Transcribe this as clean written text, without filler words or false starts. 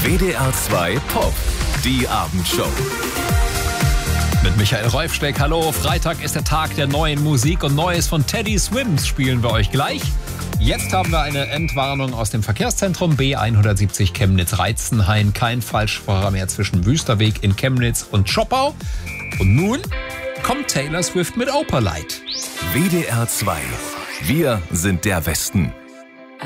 WDR 2 Pop, die Abendshow. Mit Michael Räufsteck, hallo. Freitag ist der Tag der neuen Musik und Neues von Teddy Swims spielen wir euch gleich. Jetzt haben wir eine Entwarnung aus dem Verkehrszentrum B170 Chemnitz-Reitzenhain. Kein Falschfahrer mehr zwischen Wüsterweg in Chemnitz und Schoppau. Und nun kommt Taylor Swift mit Opalite. WDR 2. Wir sind der Westen.